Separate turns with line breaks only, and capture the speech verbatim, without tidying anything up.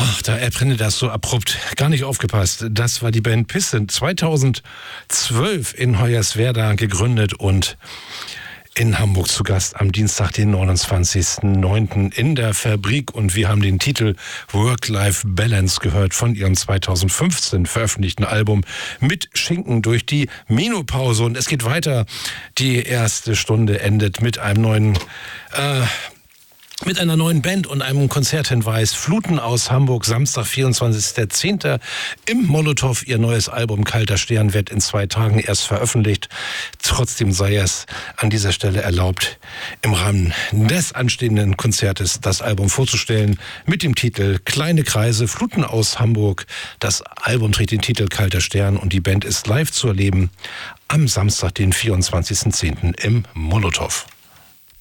Ach, da erbrennt das so abrupt. Gar nicht aufgepasst. Das war die Band Piston. zweitausendzwölf in Hoyerswerda gegründet und in Hamburg zu Gast am Dienstag, den neunundzwanzigsten neunten in der Fabrik. Und wir haben den Titel Work-Life-Balance gehört von ihrem zweitausendfünfzehn veröffentlichten Album Mit Schinken durch die Menopause. Und es geht weiter. Die erste Stunde endet mit einem neuen... Äh, Mit einer neuen Band und einem Konzerthinweis. Fluten aus Hamburg, Samstag, vierundzwanzigsten zehnten im Molotow. Ihr neues Album Kalter Stern wird in zwei Tagen erst veröffentlicht. Trotzdem sei es an dieser Stelle erlaubt, im Rahmen des anstehenden Konzertes das Album vorzustellen mit dem Titel Kleine Kreise, Fluten aus Hamburg. Das Album trägt den Titel Kalter Stern und die Band ist live zu erleben am Samstag, den vierundzwanzigsten zehnten im Molotow.